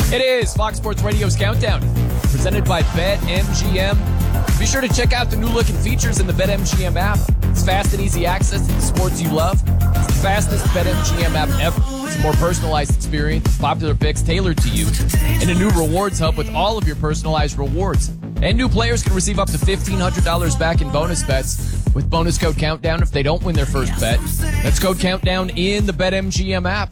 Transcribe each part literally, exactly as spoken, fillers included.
It is Fox Sports Radio's Countdown, presented by BetMGM. Be sure to check out the new look and features in the BetMGM app. It's fast and easy access to the sports you love. It's the fastest BetMGM app ever. It's a more personalized experience, popular picks tailored to you, and a new rewards hub with all of your personalized rewards. And new players can receive up to fifteen hundred dollars back in bonus bets with bonus code Countdown if they don't win their first bet. That's code Countdown in the BetMGM app.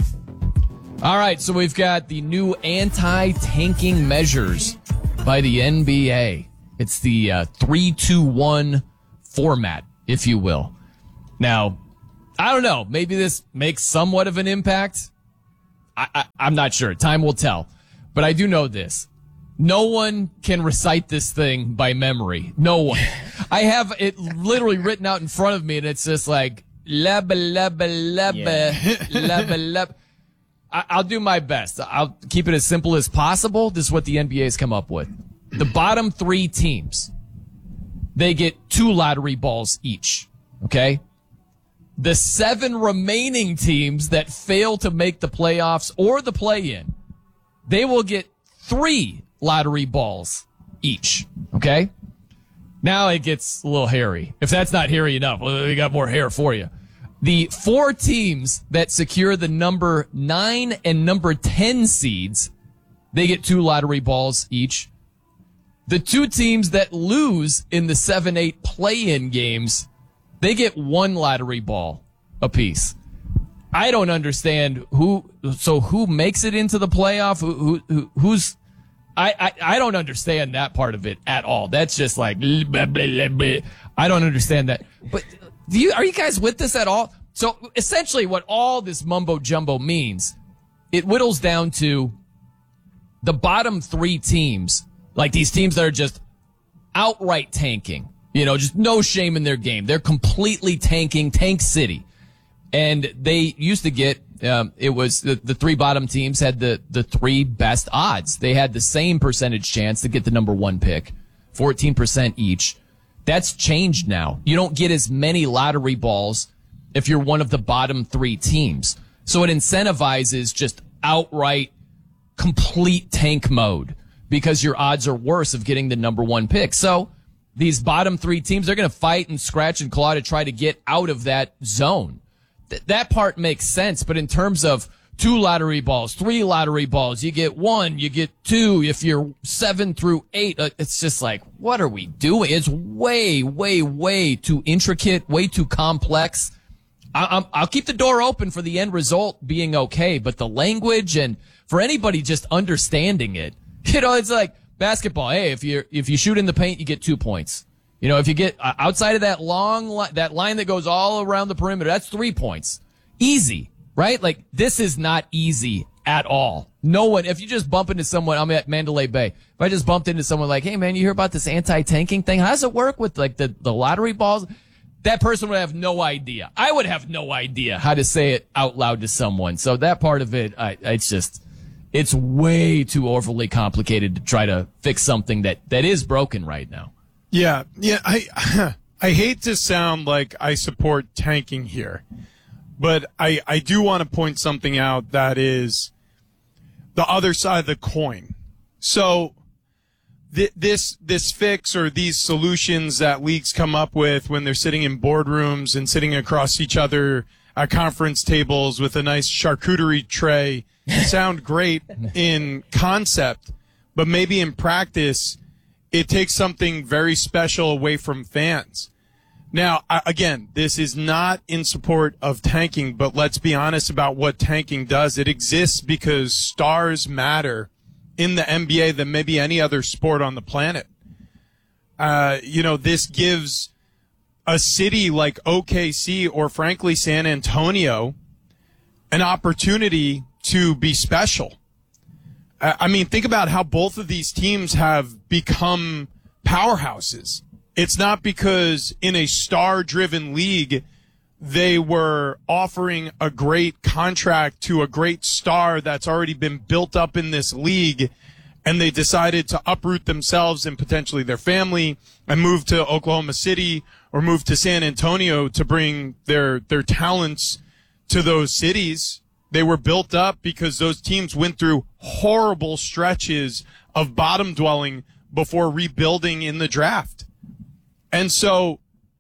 All right, so we've got the new anti-tanking measures by the N B A. It's the uh, three two one format, if you will. Now, I don't know. Maybe this makes somewhat of an impact. I, I, I'm not sure. Time will tell. But I do know this. No one can recite this thing by memory. No one. I have it literally written out in front of me, and it's just like, labba, labba, labba, yeah. labba, labba. I'll do my best. I'll keep it as simple as possible. This is what the N B A has come up with. The bottom three teams, they get two lottery balls each, okay? The seven remaining teams that fail to make the playoffs or the play-in, they will get three lottery balls each, okay? Now it gets a little hairy. If that's not hairy enough, we got more hair for you. The four teams that secure the number nine and number ten seeds, they get two lottery balls each. The two teams that lose in the seven eight play-in games, they get one lottery ball apiece. I don't understand who, so who makes it into the playoff? Who, who who's, I, I, I don't understand that part of it at all. That's just like, blah, blah, blah, blah. I don't understand that. But do you, are you guys with this at all? So essentially what all this mumbo jumbo means, it whittles down to the bottom three teams, like these teams that are just outright tanking, you know, just no shame in their game. They're completely tanking, tank city. And they used to get, um, it was the, the three bottom teams had the, the three best odds. They had the same percentage chance to get the number one pick, fourteen percent each. That's changed now. You don't get as many lottery balls if you're one of the bottom three teams. So it incentivizes just outright complete tank mode because your odds are worse of getting the number one pick. So these bottom three teams, they're going to fight and scratch and claw to try to get out of that zone. Th- that part makes sense. But in terms of two lottery balls, three lottery balls, you get one, you get two. If you're seven through eight, uh, it's just like, what are we doing? It's way, way, way too intricate, way too complex. I- I'm, I'll keep the door open for the end result being okay, but the language and for anybody just understanding it, you know, it's like basketball. Hey, if you if you shoot in the paint, you get two points. You know, if you get uh, outside of that long li- that line that goes all around the perimeter, that's three points. Easy, right? Like this is not easy at all. No one. If you just bump into someone, I'm at Mandalay Bay. If I just bumped into someone like, hey man, you hear about this anti-tanking thing? How does it work with like the the lottery balls? That person would have no idea. I would have no idea how to say it out loud to someone. So that part of it, I, it's just. It's way too overly complicated to try to fix something that, that is broken right now. Yeah, yeah. I I hate to sound like I support tanking here, but I, I do want to point something out that is the other side of the coin. So th- this this fix or these solutions that leagues come up with when they're sitting in boardrooms and sitting across each other at conference tables with a nice charcuterie tray sound great in concept, but maybe in practice, it takes something very special away from fans. Now, again, this is not in support of tanking, but let's be honest about what tanking does. It exists because stars matter in the N B A than maybe any other sport on the planet. Uh, you know, this gives a city like O K C or frankly San Antonio an opportunity to be special. I mean, think about how both of these teams have become powerhouses. It's not because in a star-driven league, they were offering a great contract to a great star that's already been built up in this league, and they decided to uproot themselves and potentially their family and move to Oklahoma City or move to San Antonio to bring their, their talents to those cities. They were built up because those teams went through horrible stretches of bottom dwelling before rebuilding in the draft. And so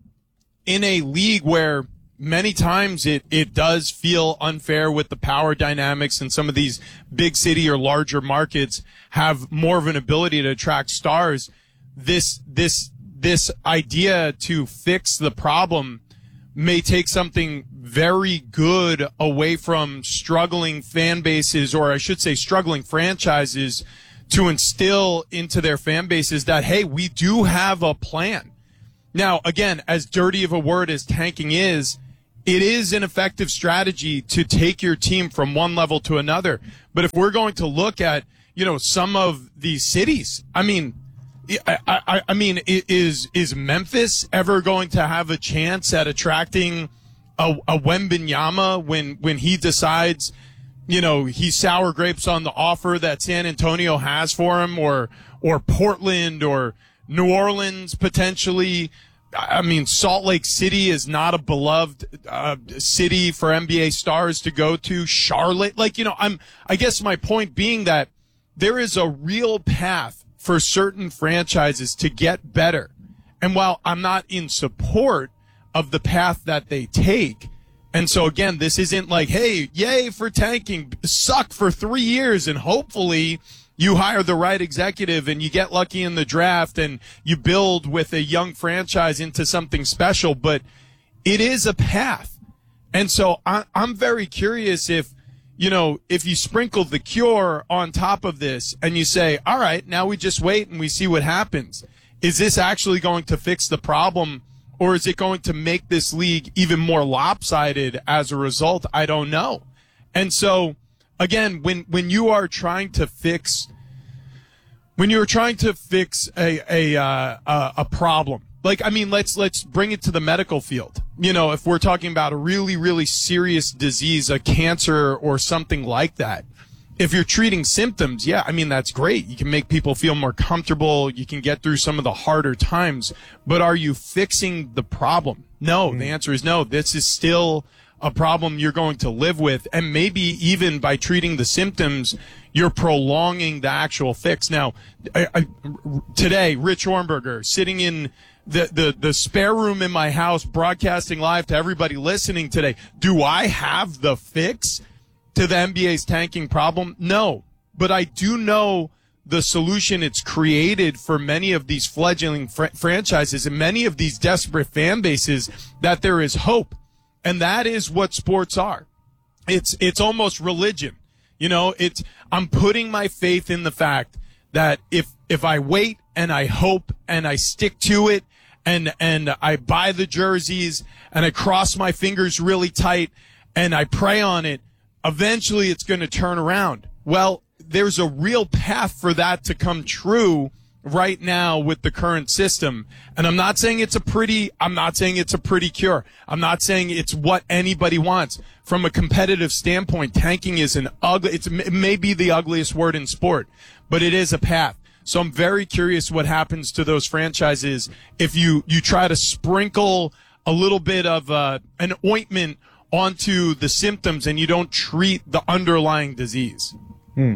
in a league where many times it, it does feel unfair with the power dynamics, and some of these big city or larger markets have more of an ability to attract stars, this, this, this idea to fix the problem may take something very good away from struggling fan bases, or I should say struggling franchises, to instill into their fan bases that, hey, we do have a plan. Now, again, as dirty of a word as tanking is, it is an effective strategy to take your team from one level to another. But if we're going to look at, you know, some of these cities, I mean, I, I, I mean, is is Memphis ever going to have a chance at attracting a, a Wembanyama when when he decides, you know, he's sour grapes on the offer that San Antonio has for him, or or Portland or New Orleans potentially? I mean, Salt Lake City is not a beloved uh, city for N B A stars to go to. Charlotte, like, you know, I'm. I guess my point being that there is a real path for certain franchises to get better. And while I'm not in support of the path that they take, and so again, this isn't like, hey, yay for tanking, suck for three years, and hopefully you hire the right executive and you get lucky in the draft and you build with a young franchise into something special. But it is a path. And so I, I'm very curious if, you know, if you sprinkle the cure on top of this and you say, all right, now we just wait and we see what happens. Is this actually going to fix the problem, or is it going to make this league even more lopsided as a result? I don't know. And so, again, when, when you are trying to fix, when you're trying to fix a, a, uh, a, a problem, like, I mean, let's, let's bring it to the medical field. You know, if we're talking about a really, really serious disease, a cancer or something like that, if you're treating symptoms, yeah, I mean, that's great. You can make people feel more comfortable. You can get through some of the harder times, but are you fixing the problem? No, mm-hmm. The answer is no. This is still a problem you're going to live with. And maybe even by treating the symptoms, you're prolonging the actual fix. Now, I, I, today, Rich Hornberger sitting in the, the, the spare room in my house, broadcasting live to everybody listening today. Do I have the fix to the N B A's tanking problem? No, but I do know the solution it's created for many of these fledgling fr- franchises and many of these desperate fan bases, that there is hope. And that is what sports are. It's, it's almost religion. You know, it's, I'm putting my faith in the fact that if, if I wait and I hope and I stick to it and, and I buy the jerseys and I cross my fingers really tight and I pray on it, eventually it's going to turn around. Well, there's a real path for that to come true right now with the current system. And I'm not saying it's a pretty, I'm not saying it's a pretty cure. I'm not saying it's what anybody wants. From a competitive standpoint, tanking is an ugly, it's, it may be the ugliest word in sport, but it is a path. So I'm very curious what happens to those franchises if you, you try to sprinkle a little bit of uh, an ointment onto the symptoms and you don't treat the underlying disease. Hmm.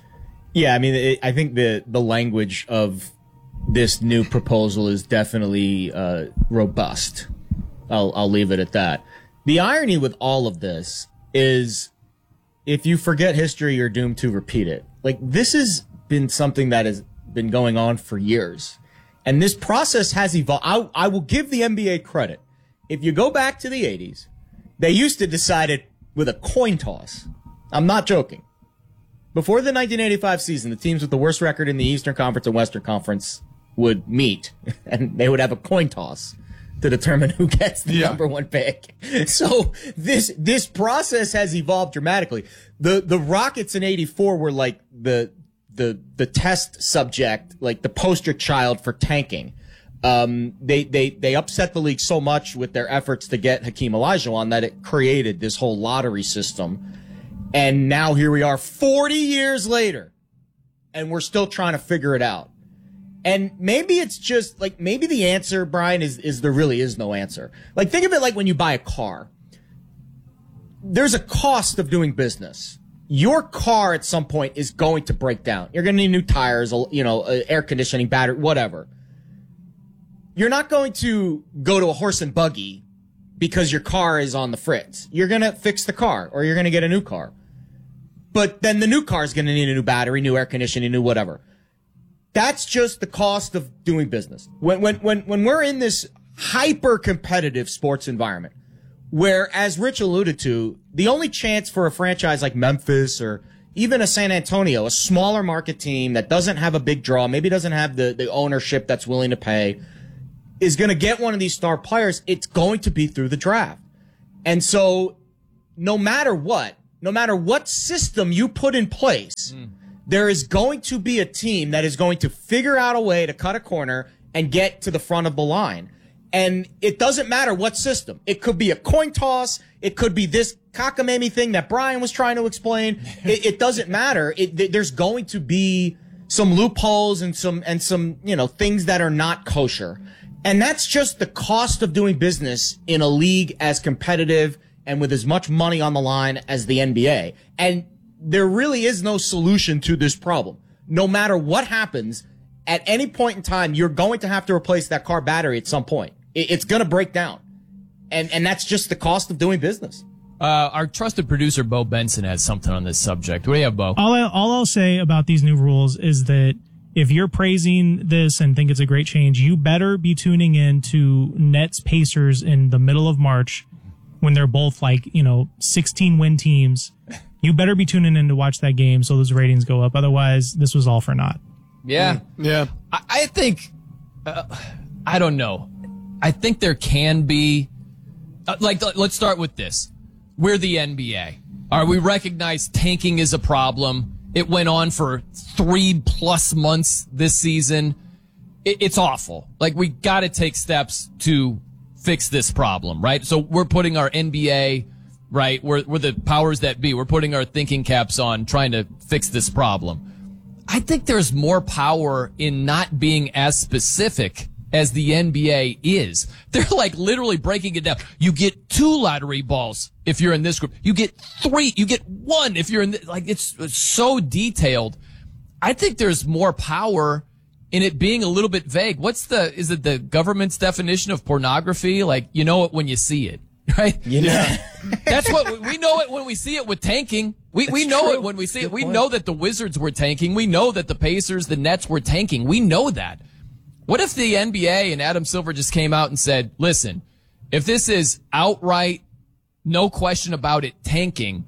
Yeah, I mean, it, I think the, the language of this new proposal is definitely uh, robust. I'll, I'll leave it at that. The irony with all of this is if you forget history, you're doomed to repeat it. Like, this has been something that has been going on for years. And this process has evolved. I, I will give the N B A credit. If you go back to the eighties, they used to decide it with a coin toss. I'm not joking. Before the nineteen eighty-five season, the teams with the worst record in the Eastern Conference and Western Conference would meet, and they would have a coin toss to determine who gets the yeah. number one pick. So this this process has evolved dramatically. The the Rockets in eighty-four were like the the the test subject, like the poster child for tanking. Um, they they they upset the league so much with their efforts to get Hakeem Olajuwon that it created this whole lottery system. And now here we are forty years later, and we're still trying to figure it out. And maybe it's just like, maybe the answer, Brian, is, is there really is no answer. Like, think of it like when you buy a car. there's a cost of doing business. Your car at some point is going to break down. You're going to need new tires, you know, air conditioning, battery, whatever. You're not going to go to a horse and buggy because your car is on the fritz. You're going to fix the car or you're going to get a new car. But then the new car is going to need a new battery, new air conditioning, new whatever. That's just the cost of doing business. When, when, when, when we're in this hyper competitive sports environment, where, as Rich alluded to, the only chance for a franchise like Memphis or even a San Antonio, a smaller market team that doesn't have a big draw, maybe doesn't have the, the ownership that's willing to pay, is going to get one of these star players, it's going to be through the draft. And so, no matter what, no matter what system you put in place, mm. there is going to be a team that is going to figure out a way to cut a corner and get to the front of the line. And it doesn't matter what system. It could be a coin toss. It could be this cockamamie thing that Brian was trying to explain. It, it doesn't matter. It, there's going to be some loopholes and some, and some, you know, things that are not kosher. And that's just the cost of doing business in a league as competitive and with as much money on the line as the N B A. And there really is no solution to this problem. No matter what happens, at any point in time, you're going to have to replace that car battery at some point. It's going to break down. And and that's just the cost of doing business. Uh, our trusted producer, Bo Benson, has something on this subject. What do you have, Bo? All, I, all I'll say about these new rules is that if you're praising this and think it's a great change, you better be tuning in to Nets Pacers in the middle of March when they're both like, you know, sixteen win teams. You better be tuning in to watch that game so those ratings go up. Otherwise, this was all for naught. Yeah. Yeah. I, I think, uh, I don't know. I think there can be, uh, like, let's start with this. We're the N B A. All right, we recognize tanking is a problem. It went on for three plus months this season. It, it's awful. Like, we got to take steps to fix this problem, right? So we're putting our N B A, right? We're, we're the powers that be. We're putting our thinking caps on, trying to fix this problem. I think there's more power in not being as specific as the N B A is. They're like literally breaking it down. You get two lottery balls if you're in this group. You get three. You get one if you're in the, like, it's, it's so detailed. I think there's more power in it being a little bit vague. What's the, is it the government's definition of pornography? Like, you know it when you see it, right? You know. That's what, we know it when we see it with tanking. We, we know true. it when we see Good it. We point. know that the Wizards were tanking. We know that the Pacers, the Nets were tanking. We know that. What if the N B A and Adam Silver just came out and said, listen, if this is outright, no question about it, tanking,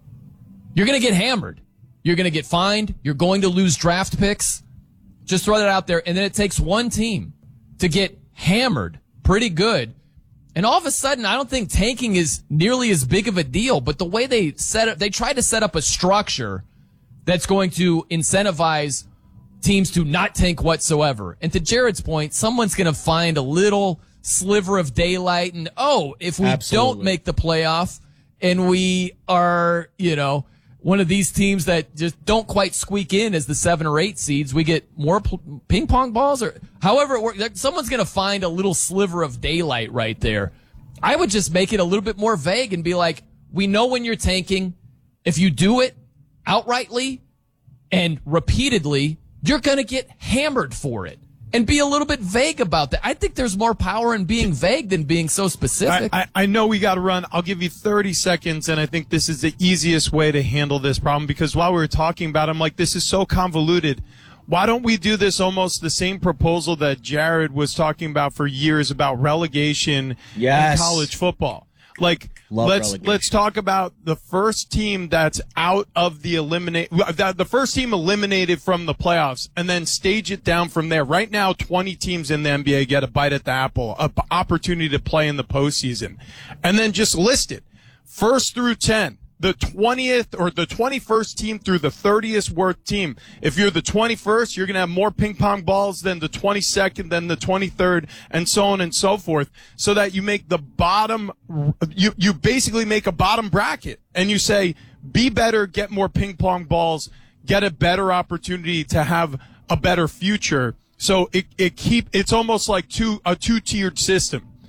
you're going to get hammered. You're going to get fined. You're going to lose draft picks. Just throw that out there. And then it takes one team to get hammered pretty good. And all of a sudden, I don't think tanking is nearly as big of a deal. But the way they set up, they tried to set up a structure that's going to incentivize teams to not tank whatsoever. And to Jared's point, someone's going to find a little sliver of daylight and, oh, if we Absolutely. don't make the playoff and we are, you know, one of these teams that just don't quite squeak in as the seven or eight seeds, we get more p- ping pong balls or however it works. Someone's going to find a little sliver of daylight right there. I would just make it a little bit more vague and be like, we know when you're tanking, if you do it outrightly and repeatedly, you're going to get hammered for it. And be a little bit vague about that. I think there's more power in being vague than being so specific. I, I, I know we got to run. I'll give you thirty seconds, and I think this is the easiest way to handle this problem because while we were talking about it, I'm like, this is so convoluted. Why don't we do this almost the same proposal that Jared was talking about for years about relegation Yes. in college football? Like, Love let's relegation. let's talk about the first team that's out of the eliminate the first team eliminated from the playoffs, and then stage it down from there. Right now, twenty teams in the N B A get a bite at the apple, an opportunity to play in the postseason, and then just list it first through ten. The twentieth or the twenty-first team through the thirtieth worst team. If you're the twenty-first, you're going to have more ping pong balls than the twenty-second, than the twenty-third, and so on and so forth, so that you make the bottom, you, you basically make a bottom bracket and you say, be better, get more ping pong balls, get a better opportunity to have a better future. So it, it keep, it's almost like two, a two-tiered system.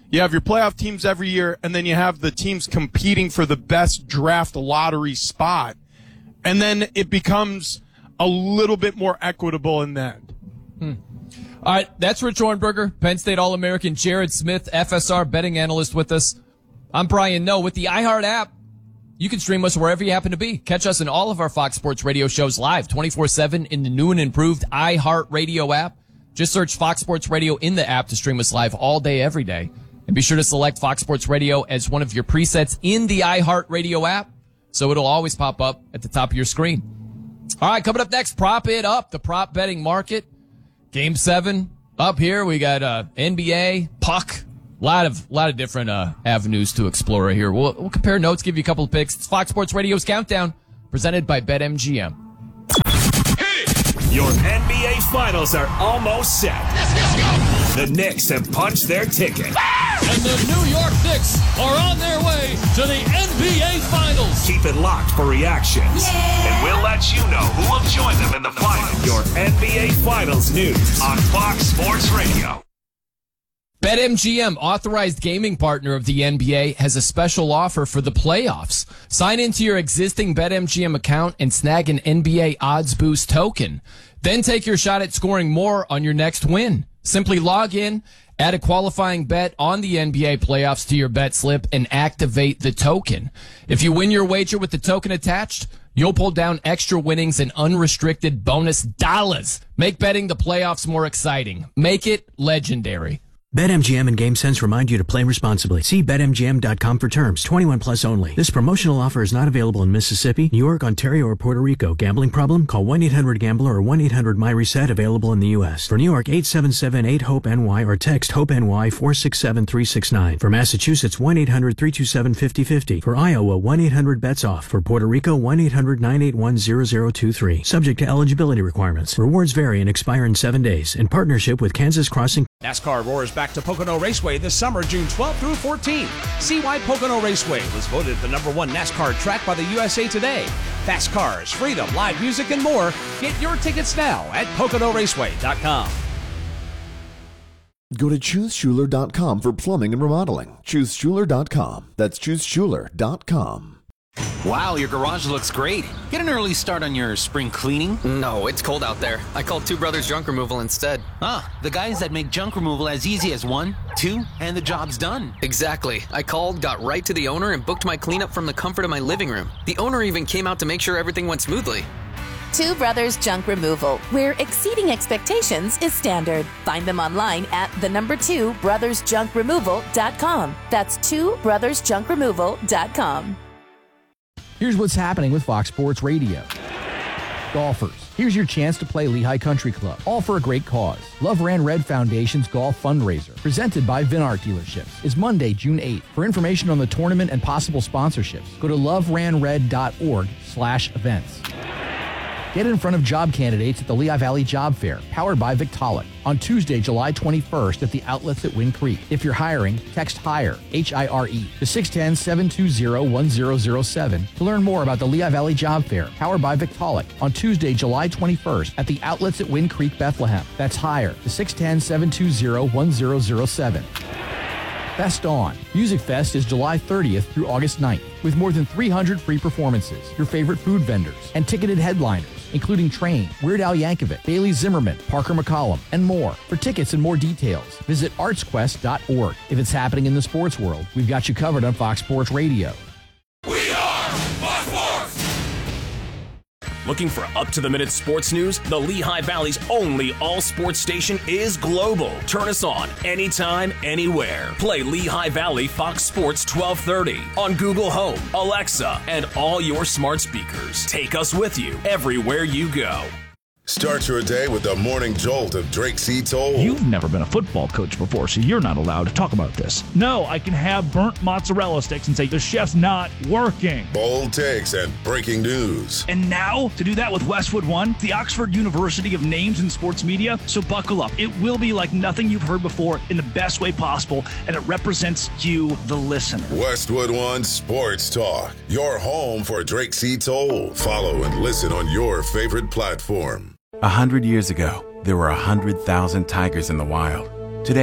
You have your playoff teams every year, and then you have the teams competing for the best draft lottery spot. And then it becomes a little bit more equitable in the end. Hmm. All right, that's Rich Hornberger, Penn State All-American, Jared Smith, F S R betting analyst with us. I'm Brian Noe. With the iHeart app, you can stream us wherever you happen to be. Catch us in all of our Fox Sports Radio shows live twenty-four seven in the new and improved iHeart Radio app. Just search Fox Sports Radio in the app to stream us live all day, every day. And be sure to select Fox Sports Radio as one of your presets in the iHeart Radio app, so it'll always pop up at the top of your screen. All right, coming up next, Prop It Up, the prop betting market. Game seven up here. We got uh, N B A, puck, a lot of lot of different uh, avenues to explore here. We'll, we'll compare notes, give you a couple of picks. It's Fox Sports Radio's Countdown, presented by BetMGM. Your N B A Finals are almost set. Let's go, let's go. The Knicks have punched their ticket. And the New York Knicks are on their way to the N B A Finals. Keep it locked for reactions. Yeah. And we'll let you know who will join them in the finals. Your N B A Finals news on Fox Sports Radio. BetMGM, authorized gaming partner of the N B A, has a special offer for the playoffs. Sign into your existing BetMGM account and snag an N B A Odds Boost token. Then take your shot at scoring more on your next win. Simply log in, add a qualifying bet on the N B A playoffs to your bet slip, and activate the token. If you win your wager with the token attached, you'll pull down extra winnings and unrestricted bonus dollars. Make betting the playoffs more exciting. Make it legendary. BetMGM and GameSense remind you to play responsibly. See Bet M G M dot com for terms. twenty-one plus only. This promotional offer is not available in Mississippi, New York, Ontario, or Puerto Rico. Gambling problem? Call one eight hundred gambler or one eight hundred my reset, available in the U S. For New York, eight seven seven eight hope N Y or text HOPE-NY four six seven three six nine. For Massachusetts, one eight hundred three two seven five zero five zero. For Iowa, one eight hundred bets off. For Puerto Rico, one eight hundred nine eight one zero zero two three. Subject to eligibility requirements. Rewards vary and expire in seven days. In partnership with Kansas Crossing. NASCAR roars back to Pocono Raceway this summer, June twelfth through fourteenth. See why Pocono Raceway was voted the number one NASCAR track by the U S A Today. Fast cars, freedom, live music, and more. Get your tickets now at Pocono Raceway dot com. Go to choose schuler dot com for plumbing and remodeling. choose schuler dot com. That's choose schuler dot com. Wow, your garage looks great. Get an early start on your spring cleaning. No, it's cold out there. I called Two Brothers Junk Removal instead. Ah, the guys that make junk removal as easy as one, two, and the job's done. Exactly. I called, got right to the owner, and booked my cleanup from the comfort of my living room. The owner even came out to make sure everything went smoothly. Two Brothers Junk Removal, where exceeding expectations is standard. Find them online at the number two brothers junk removal dot com. That's two brothers junk removal dot com. Here's what's happening with Fox Sports Radio. Golfers, here's your chance to play Lehigh Country Club, all for a great cause. Love Ran Red Foundation's Golf Fundraiser, presented by Vinart Dealerships, is Monday, June eighth. For information on the tournament and possible sponsorships, go to love ran red dot org slash events. Get in front of job candidates at the Lehigh Valley Job Fair, powered by Victaulic, on Tuesday, July twenty-first at the outlets at Wind Creek. If you're hiring, text HIRE, H I R E, to six one zero, seven two zero, one zero zero seven to learn more about the Lehigh Valley Job Fair, powered by Victaulic, on Tuesday, July twenty-first at the outlets at Wind Creek, Bethlehem. That's HIRE, to six one zero, seven two zero, one zero zero seven. Fest On. Music Fest is July thirtieth through August ninth, with more than three hundred free performances, your favorite food vendors, and ticketed headliners, including Train, Weird Al Yankovic, Bailey Zimmerman, Parker McCollum, and more. For tickets and more details, visit arts quest dot org. If it's happening in the sports world, we've got you covered on Fox Sports Radio. We are Fox Sports! Looking for up-to-the-minute sports news? The Lehigh Valley's only all-sports station is Global. Turn us on anytime, anywhere. Play Lehigh Valley Fox Sports twelve thirty on Google Home, Alexa, and all your smart speakers. Take us with you everywhere you go. Start your day with the morning jolt of Drake C. Toll. You've never been a football coach before, so you're not allowed to talk about this. No, I can have burnt mozzarella sticks and say the chef's not working. Bold takes and breaking news. And now, to do that with Westwood One, the Oxford University of Names in Sports Media. So buckle up. It will be like nothing you've heard before in the best way possible, and it represents you, the listener. Westwood One Sports Talk, your home for Drake C. Toll. Follow and listen on your favorite platform. A hundred years ago, there were a hundred thousand tigers in the wild. Today,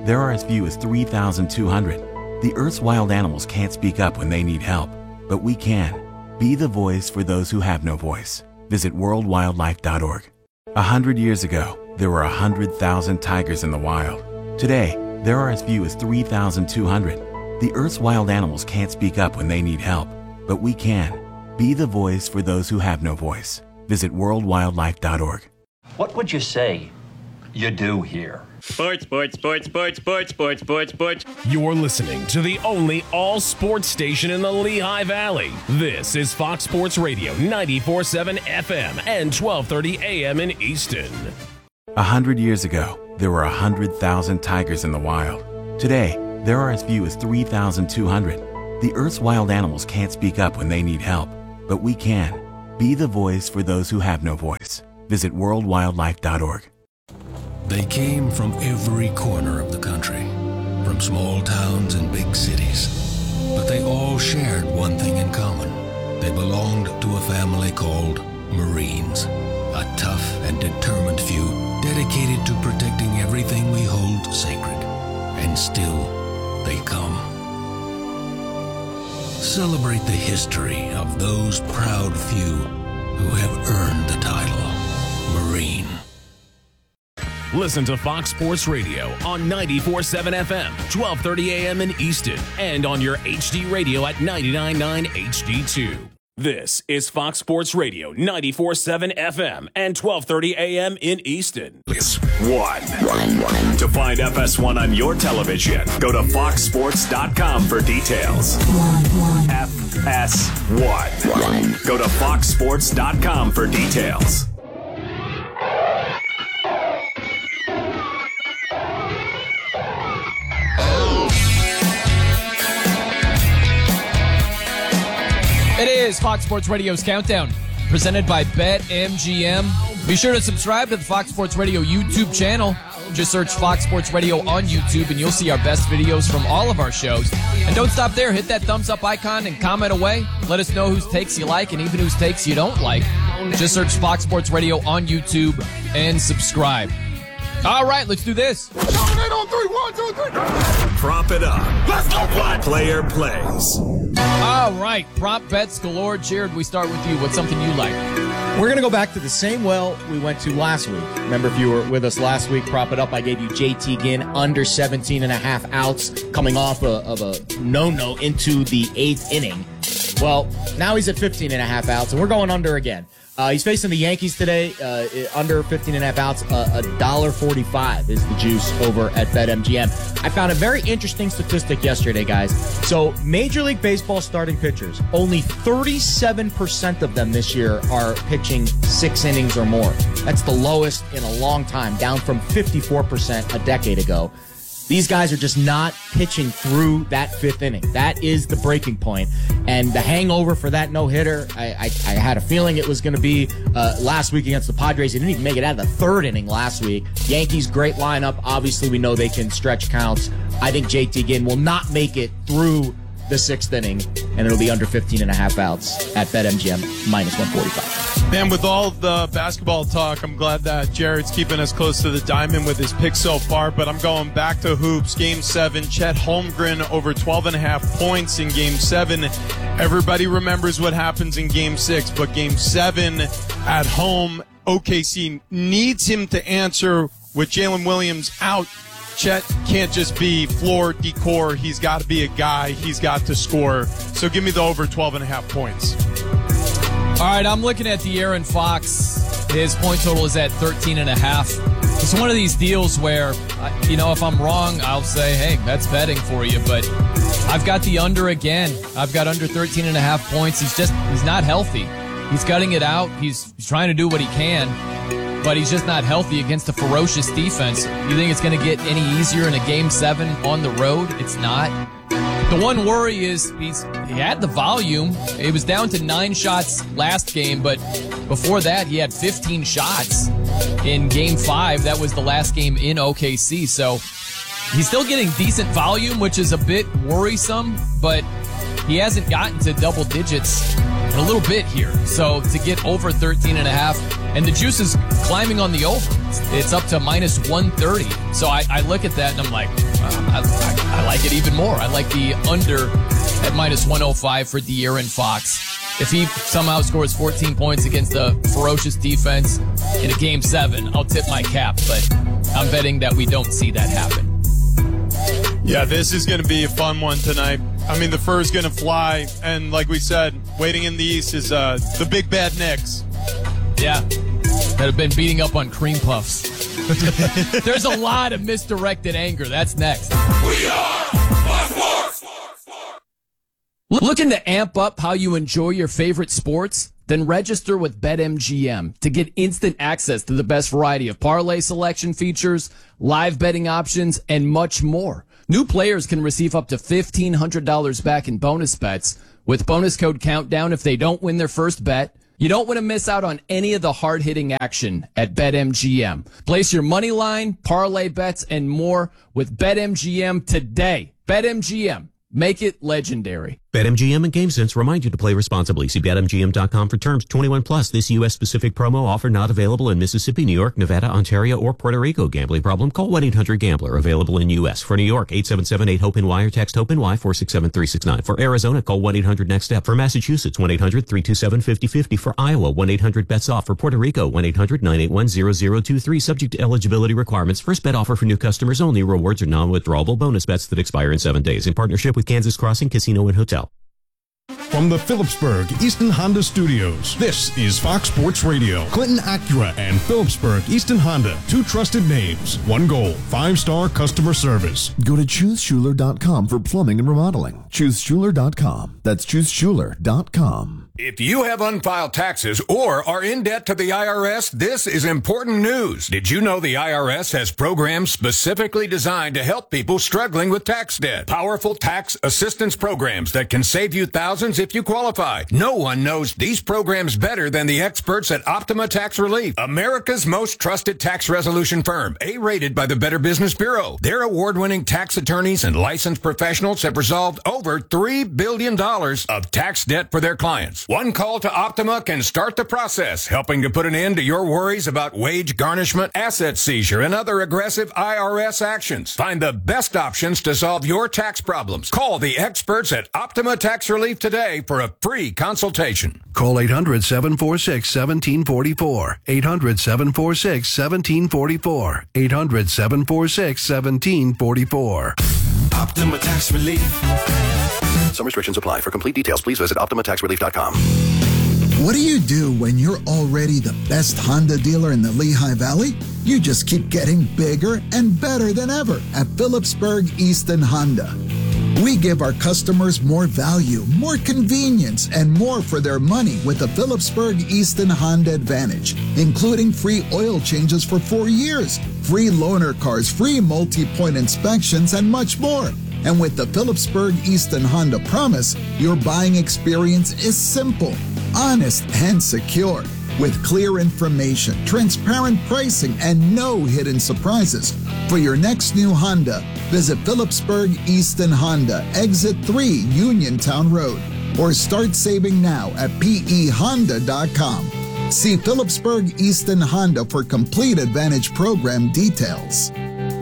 there are as few as three thousand two hundred. The Earth's wild animals can't speak up when they need help, but we can. Be the voice for those who have no voice. Visit world wildlife dot org. A hundred years ago, there were a hundred thousand tigers in the wild. Today, there are as few as three thousand two hundred. The Earth's wild animals can't speak up when they need help, but we can. Be the voice for those who have no voice. Visit world wildlife dot org. What would you say you do here? Sports, sports, sports, sports, sports, sports, sports, sports. You're listening to the only all-sports station in the Lehigh Valley. This is Fox Sports Radio, ninety-four point seven F M and twelve thirty A M in Easton. A hundred years ago, there were a hundred thousand tigers in the wild. Today, there are as few as three thousand two hundred. The Earth's wild animals can't speak up when they need help, but we can. Be the voice for those who have no voice. Visit world wildlife dot org. They came from every corner of the country, from small towns and big cities. But they all shared one thing in common. They belonged to a family called Marines, a tough and determined few dedicated to protecting everything we hold sacred. And still, they come. Celebrate the history of those proud few who have earned the title Marine. Listen to Fox Sports Radio on ninety-four point seven F M, twelve thirty A M in Easton, and on your H D radio at ninety-nine point nine H D two. This is Fox Sports Radio, ninety-four point seven F M and twelve thirty A M in Easton. It's one. one, one. To find F S one on your television, go to fox sports dot com for details. One, one. F S one. one. Go to fox sports dot com for details. It is Fox Sports Radio's Countdown, presented by BetMGM. Be sure to subscribe to the Fox Sports Radio YouTube channel. Just search Fox Sports Radio on YouTube, and you'll see our best videos from all of our shows. And don't stop there. Hit that thumbs up icon and comment away. Let us know whose takes you like and even whose takes you don't like. Just search Fox Sports Radio on YouTube and subscribe. All right, let's do this. Prop it up. Let's go, play. Player plays. All right, prop bets galore. Jared, we start with you. What's something you like? We're going to go back to the same well we went to last week. Remember, if you were with us last week, prop it up. I gave you J T Ginn under seventeen and a half outs coming off a, of a no-no into the eighth inning. Well, now he's at fifteen and a half outs, and we're going under again. Uh, he's facing the Yankees today, uh, under fifteen and a half outs. Uh, one dollar forty-five is the juice over at BetMGM. I found a very interesting statistic yesterday, guys. So Major League Baseball starting pitchers, only thirty-seven percent of them this year are pitching six innings or more. That's the lowest in a long time, down from fifty-four percent a decade ago. These guys are just not pitching through that fifth inning. That is the breaking point. And the hangover for that no-hitter, I, I, I had a feeling it was going to be uh, last week against the Padres. He didn't even make it out of the third inning last week. Yankees, great lineup. Obviously, we know they can stretch counts. I think J T Ginn will not make it through the sixth inning, and it'll be under fifteen and a half outs at BetMGM, minus one forty-five. Man, with all the basketball talk, I'm glad that Jared's keeping us close to the diamond with his picks so far, but I'm going back to hoops. Game seven, Chet Holmgren over twelve and a half points in game seven. Everybody remembers what happens in game six, but game seven at home, O K C needs him to answer with Jalen Williams out. Chet can't just be floor decor. He's got to be a guy. He's got to score. So give me the over twelve and a half points. All right, I'm looking at the Aaron Fox. His point total is at thirteen and a half. It's one of these deals where, you know, if I'm wrong, I'll say, hey, that's betting for you. But I've got the under again. I've got under thirteen and a half points. He's just, he's not healthy. He's gutting it out. He's, he's trying to do what he can, but he's just not healthy against a ferocious defense. You think it's going to get any easier in a game seven on the road? It's not. The one worry is he's he had the volume. It was down to nine shots last game, but before that he had fifteen shots in game five. That was the last game in O K C. So he's still getting decent volume, which is a bit worrisome, but he hasn't gotten to double digits in a little bit here. So to get over thirteen and a half, And the juice is climbing on the over. It's up to minus one thirty. So I, I look at that and I'm like, uh, I, I, I like it even more. I like the under at minus one oh five for De'Aaron Fox. If he somehow scores fourteen points against a ferocious defense in a game seven, I'll tip my cap. But I'm betting that we don't see that happen. Yeah, this is going to be a fun one tonight. I mean, the fur's going to fly. And like we said, waiting in the East is uh, the big bad Knicks. Yeah, that have been beating up on cream puffs. There's a lot of misdirected anger. That's next. We are Fox Sports. Looking to amp up how you enjoy your favorite sports? Then register with BetMGM to get instant access to the best variety of parlay selection features, live betting options, and much more. New players can receive up to fifteen hundred dollars back in bonus bets with bonus code Countdown if they don't win their first bet. You don't want to miss out on any of the hard-hitting action at BetMGM. Place your money line, parlay bets, and more with BetMGM today. BetMGM. Make it legendary. BetMGM and GameSense remind you to play responsibly. See Bet M G M dot com for terms. twenty-one plus. This U S specific promo offer not available in Mississippi, New York, Nevada, Ontario, or Puerto Rico. Gambling problem? Call one eight hundred gambler. Available in U S. For New York, eight seven seven eight hope N Y or text HOPE-NY four six seven three six nine. For Arizona, call one eight hundred next step. For Massachusetts, one eight hundred three two seven five oh five oh. For Iowa, one eight hundred bets off. For Puerto Rico, one eight hundred nine eight one zero zero two three. Subject to eligibility requirements. First bet offer for new customers only. Rewards are non-withdrawable bonus bets that expire in seven days. In partnership with Kansas Crossing Casino and Hotel. From the Phillipsburg Easton Honda Studios, this is Fox Sports Radio. Clinton Acura and Phillipsburg Easton Honda, two trusted names, one goal, five-star customer service. Go to choose schuler dot com for plumbing and remodeling. choose schuler dot com. That's choose schuler dot com. If you have unfiled taxes or are in debt to the I R S, this is important news. Did you know the I R S has programs specifically designed to help people struggling with tax debt? Powerful tax assistance programs that can save you thousands if you qualify. No one knows these programs better than the experts at Optima Tax Relief, America's most trusted tax resolution firm, A-rated by the Better Business Bureau. Their award-winning tax attorneys and licensed professionals have resolved over three billion dollars of tax debt for their clients. One call to Optima can start the process, helping to put an end to your worries about wage garnishment, asset seizure, and other aggressive I R S actions. Find the best options to solve your tax problems. Call the experts at Optima Tax Relief today for a free consultation. Call eight hundred seven four six one seven four four. eight hundred seven four six one seven four four. eight hundred seven four six one seven four four. Optima Tax Relief. Some restrictions apply. For complete details, please visit Optima Tax Relief dot com. What do you do when you're already the best Honda dealer in the Lehigh Valley? You just keep getting bigger and better than ever at Phillipsburg Easton Honda. We give our customers more value, more convenience, and more for their money with the Phillipsburg Easton Honda Advantage, including free oil changes for four years, free loaner cars, free multi-point inspections, and much more. And with the Phillipsburg Easton Honda Promise, your buying experience is simple, honest, and secure. With clear information, transparent pricing, and no hidden surprises. For your next new Honda, visit Phillipsburg Easton Honda, Exit three, Uniontown Road, or start saving now at P E honda dot com. See Phillipsburg Easton Honda for complete Advantage program details.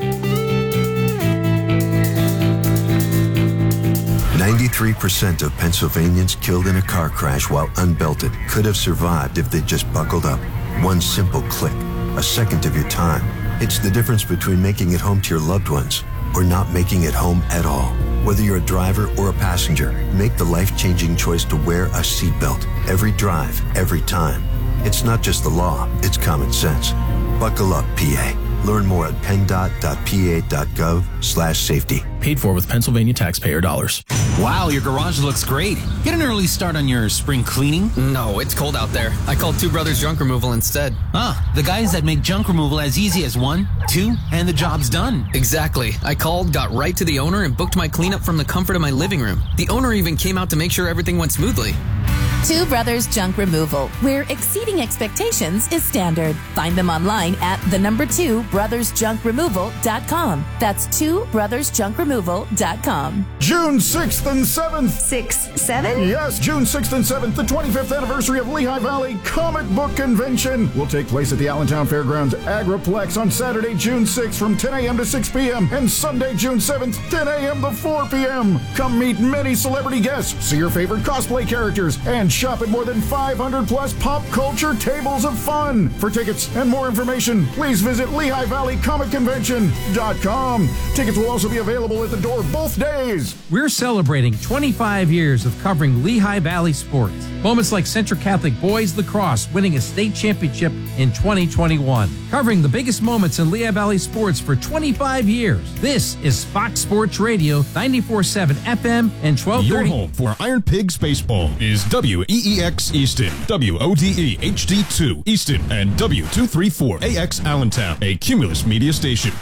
ninety-three percent of Pennsylvanians killed in a car crash while unbelted could have survived if they just buckled up. One simple click, a second of your time. It's the difference between making it home to your loved ones or not making it home at all. Whether you're a driver or a passenger, make the life-changing choice to wear a seatbelt. Every drive, every time. It's not just the law, it's common sense. Buckle up, P A. Learn more at pendot dot p a dot gov slash safety. Paid for with Pennsylvania taxpayer dollars. Wow, your garage looks great. Get an early start on your spring cleaning? No, it's cold out there. I called Two Brothers Junk Removal instead. Ah, the guys that make junk removal as easy as one, two, and the job's done. Exactly. I called, got right to the owner, and booked my cleanup from the comfort of my living room. The owner even came out to make sure everything went smoothly. Two Brothers Junk Removal, where exceeding expectations is standard. Find them online at the number two brothers junk removal dot com. That's two brothers junk removal dot com. June sixth and seventh. Six, seven? Yes, June sixth and seventh, the twenty-fifth anniversary of Lehigh Valley Comic Book Convention will take place at the Allentown Fairgrounds Agriplex on Saturday, June sixth from ten a.m. to six p.m. and Sunday, June seventh, ten a.m. to four p.m. Come meet many celebrity guests, see your favorite cosplay characters, and shop at more than five hundred plus pop culture tables of fun. For tickets and more information, please visit Lehigh Valley Comic Convention dot com. Tickets will also be available at the door both days. We're celebrating twenty-five years of covering Lehigh Valley sports. Moments like Central Catholic Boys Lacrosse winning a state championship in twenty twenty-one. Covering the biggest moments in Lehigh Valley sports for twenty-five years. This is Fox Sports Radio, ninety-four point seven F M and twelve thirty. Your home for Iron Pigs Baseball is W E E X Easton, W O D E H D two Easton, and W two thirty-four A X Allentown, a Cumulus media station.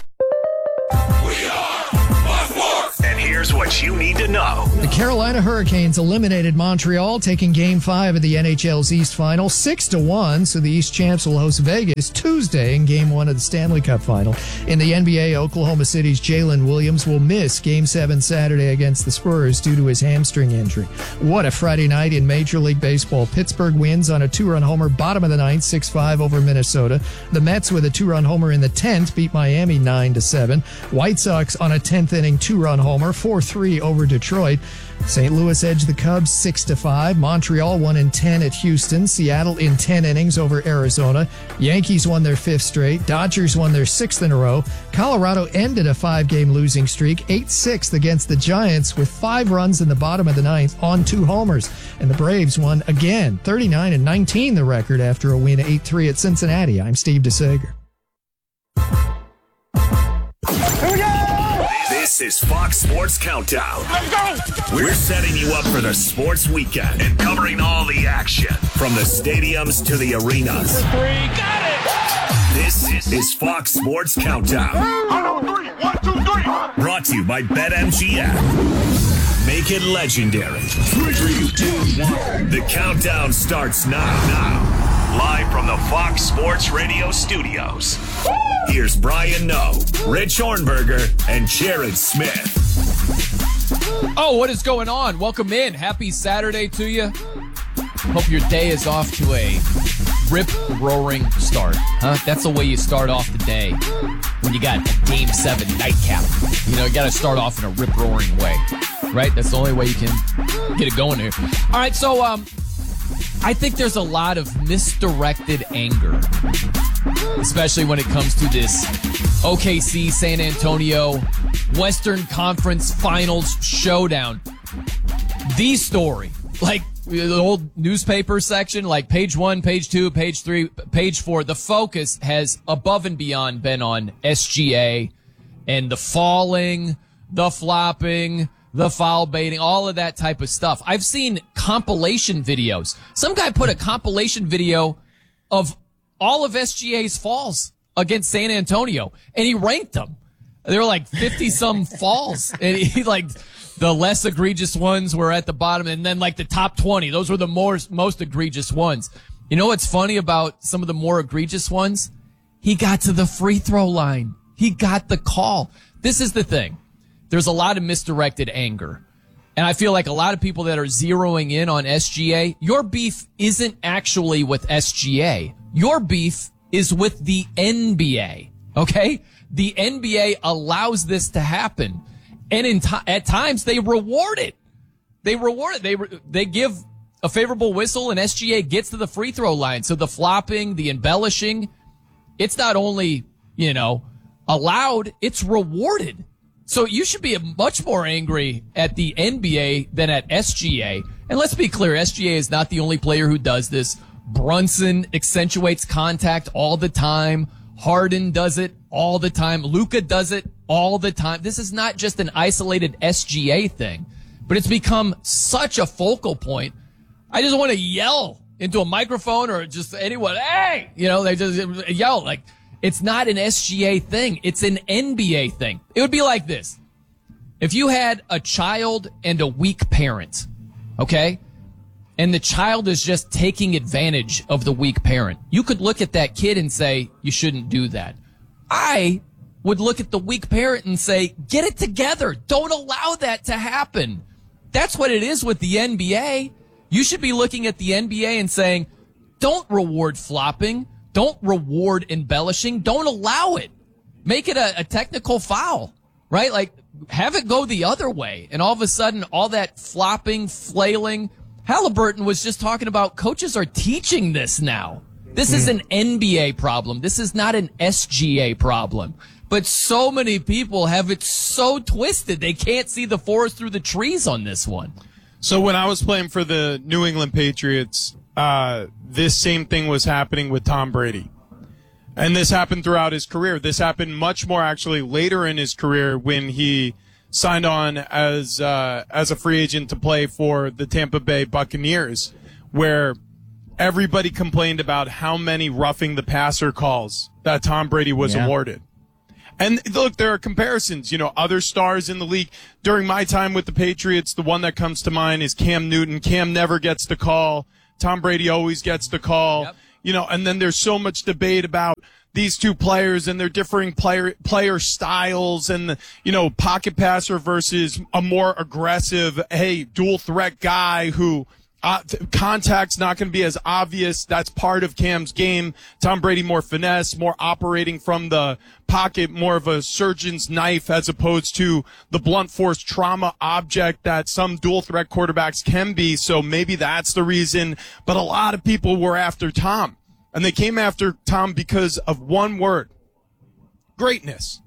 And here's what you need to know. The Carolina Hurricanes eliminated Montreal, taking Game five of the N H L's East Final six to one, so the East Champs will host Vegas Tuesday in Game one of the Stanley Cup Final. In the N B A, Oklahoma City's Jalen Williams will miss Game seven Saturday against the Spurs due to his hamstring injury. What a Friday night in Major League Baseball. Pittsburgh wins on a two-run homer, bottom of the ninth, six five over Minnesota. The Mets with a two-run homer in the tenth beat Miami nine to seven. White Sox on a tenth inning two-run homer, four three over Detroit. Saint Louis edged the Cubs six to five. Montreal won in ten at Houston. Seattle in ten innings over Arizona. Yankees won their fifth straight. Dodgers won their sixth in a row. Colorado ended a five-game losing streak, eight six against the Giants with five runs in the bottom of the ninth on two homers. And the Braves won again, thirty-nine and nineteen the record after a win eight three at Cincinnati. I'm Steve DeSager. Here we go! This is Fox Sports Countdown. Let's go! We're setting you up for the sports weekend and covering all the action from the stadiums to the arenas. Three, got it! This is Fox Sports Countdown. One, two, three. One, two, three. Brought to you by BetMGM. Make it legendary. Three, two, one. The countdown starts now. Now. Live from the Fox Sports Radio studios. Here's Brian Noe, Rich Hornberger, and Jared Smith. Oh, what is going on? Welcome in. Happy Saturday to you. Hope your day is off to a rip-roaring start. Huh? That's the way you start off the day when you got a Game seven nightcap. You know, you got to start off in a rip-roaring way, right? That's the only way you can get it going here. All right, so um, I think there's a lot of misdirected anger, especially when it comes to this O K C San Antonio Western Conference Finals showdown. The story, like the old newspaper section, like page one, page two, page three, page four, the focus has above and beyond been on S G A and the falling, the flopping, the foul baiting, all of that type of stuff. I've seen compilation videos. Some guy put a compilation video of all of S G A's falls against San Antonio, and he ranked them. There were like fifty-some falls, and he like the less egregious ones were at the bottom, and then like the top twenty. Those were the more, most egregious ones. You know what's funny about some of the more egregious ones? He got to the free throw line. He got the call. This is the thing. There's a lot of misdirected anger. And I feel like a lot of people that are zeroing in on S G A, your beef isn't actually with S G A. Your beef is with the N B A. Okay? The N B A allows this to happen. And in t- at times they reward it. They reward it. They, re- they give a favorable whistle and S G A gets to the free throw line. So the flopping, the embellishing, it's not only, you know, allowed, it's rewarded. So you should be much more angry at the N B A than at S G A. And let's be clear, S G A is not the only player who does this. Brunson accentuates contact all the time. Harden does it all the time. Luka does it all the time. This is not just an isolated S G A thing, but it's become such a focal point. I just want to yell into a microphone or just anyone, hey, you know, they just yell like, it's not an S G A thing. It's an N B A thing. It would be like this. If you had a child and a weak parent, okay, and the child is just taking advantage of the weak parent. You could look at that kid and say, you shouldn't do that. I would look at the weak parent and say, get it together. Don't allow that to happen. That's what it is with the N B A. You should be looking at the N B A and saying, don't reward flopping. Don't reward embellishing. Don't allow it. Make it a, a technical foul, right? Like, have it go the other way. And all of a sudden, all that flopping, flailing. Halliburton was just talking about coaches are teaching this now. This is an N B A problem. This is not an S G A problem. But so many people have it so twisted, they can't see the forest through the trees on this one. So when I was playing for the New England Patriots, uh, this same thing was happening with Tom Brady. And this happened throughout his career. This happened much more actually later in his career when he signed on as uh, as a free agent to play for the Tampa Bay Buccaneers, where everybody complained about how many roughing the passer calls that Tom Brady was yeah. awarded. And look, there are comparisons, you know, other stars in the league. During my time with the Patriots, the one that comes to mind is Cam Newton. Cam never gets the call. Tom Brady always gets the call. Yep. You know, and then there's so much debate about these two players and their differing player player styles and, the, you know, pocket passer versus a more aggressive, hey, dual threat guy who uh, contact's not going to be as obvious. That's part of Cam's game. Tom Brady more finesse, more operating from the pocket, more of a surgeon's knife as opposed to the blunt force trauma object that some dual threat quarterbacks can be. So maybe that's the reason. But a lot of people were after Tom. And they came after Tom because of one word: greatness.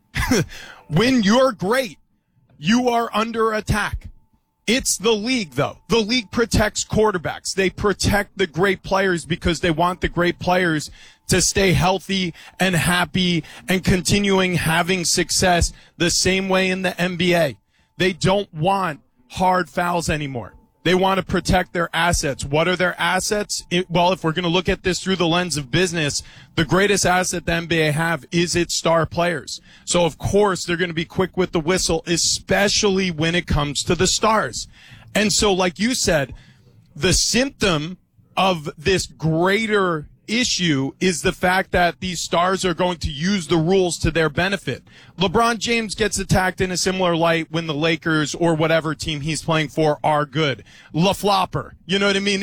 When you're great, you are under attack. It's the league, though. The league protects quarterbacks. They protect the great players because they want the great players to stay healthy and happy and continuing having success the same way in the N B A. They don't want hard fouls anymore. They want to protect their assets. What are their assets? It, well, if we're going to look at this through the lens of business, the greatest asset the N B A have is its star players. So, of course, they're going to be quick with the whistle, especially when it comes to the stars. And so, like you said, the symptom of this greater issue is the fact that these stars are going to use the rules to their benefit. LeBron James gets attacked in a similar light when the Lakers or whatever team he's playing for are good. LaFlopper, you know what I mean?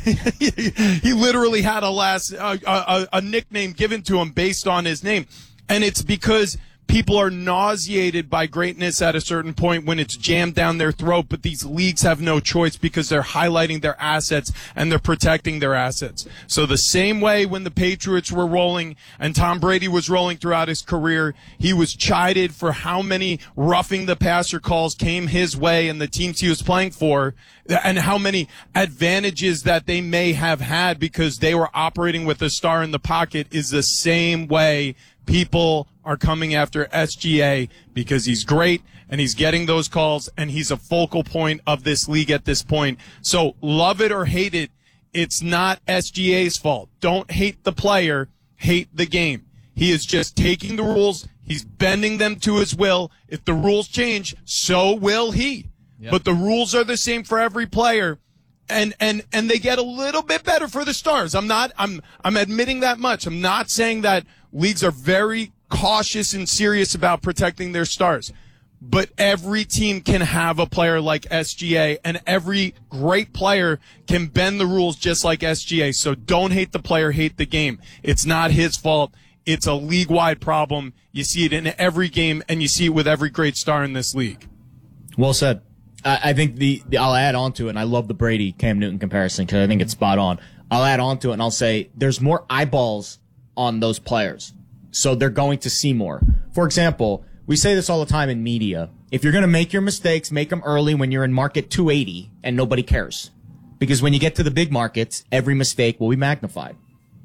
He literally had a last uh, a, a nickname given to him based on his name, and it's because people are nauseated by greatness at a certain point when it's jammed down their throat, but these leagues have no choice because they're highlighting their assets and they're protecting their assets. So the same way when the Patriots were rolling and Tom Brady was rolling throughout his career, he was chided for how many roughing the passer calls came his way and the teams he was playing for, and how many advantages that they may have had because they were operating with a star in the pocket is the same way people are coming after S G A because he's great and he's getting those calls and he's a focal point of this league at this point. So love it or hate it, it's not S G A's fault. Don't hate the player, hate the game. He is just taking the rules, he's bending them to his will. If the rules change, so will he. Yep. But the rules are the same for every player. And, and, and they get a little bit better for the stars. I'm not, I'm, I'm admitting that much. I'm not saying that leagues are very cautious and serious about protecting their stars. But every team can have a player like S G A, and every great player can bend the rules just like S G A. So don't hate the player, hate the game. It's not his fault. It's a league-wide problem. You see it in every game, and you see it with every great star in this league. Well said. I think the, the I'll add on to it, and I love the Brady Cam Newton comparison because I think it's spot on. I'll add on to it, and I'll say there's more eyeballs on those players, so they're going to see more. For example, we say this all the time in media. If you're going to make your mistakes, make them early when you're in market two eighty and nobody cares. Because when you get to the big markets, every mistake will be magnified.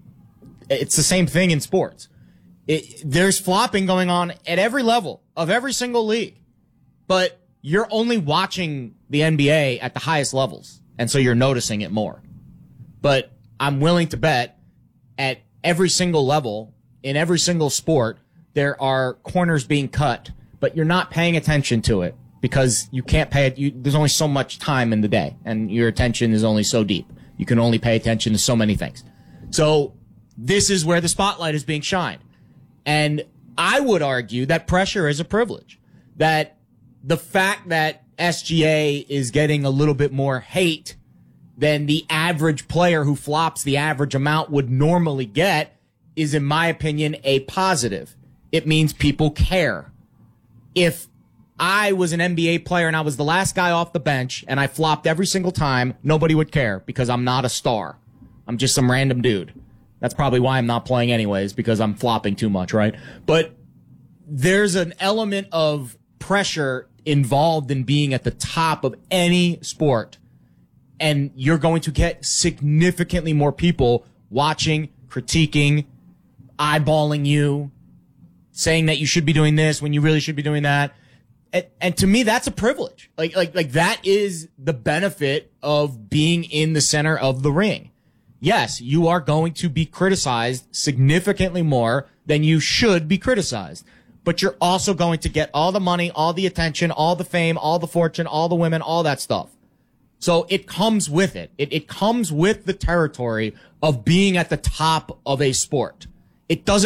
It's the same thing in sports. It, there's flopping going on at every level of every single league. But you're only watching the N B A at the highest levels, and so you're noticing it more. But I'm willing to bet at every single level, in every single sport, there are corners being cut, but you're not paying attention to it because you can't pay it. You, there's only so much time in the day, and your attention is only so deep. You can only pay attention to so many things. So this is where the spotlight is being shined. And I would argue that pressure is a privilege. That the fact that S G A is getting a little bit more hate than the average player who flops the average amount would normally get is, in my opinion, a positive. It means people care. If I was an N B A player and I was the last guy off the bench and I flopped every single time, nobody would care because I'm not a star. I'm just some random dude. That's probably why I'm not playing anyways, because I'm flopping too much, right? But there's an element of pressure involved in being at the top of any sport. And you're going to get significantly more people watching, critiquing, eyeballing you, saying that you should be doing this when you really should be doing that. And, and to me, that's a privilege. Like, like, like that is the benefit of being in the center of the ring. Yes, you are going to be criticized significantly more than you should be criticized. But you're also going to get all the money, all the attention, all the fame, all the fortune, all the women, all that stuff. So it comes with it. It, it comes with the territory of being at the top of a sport. It doesn't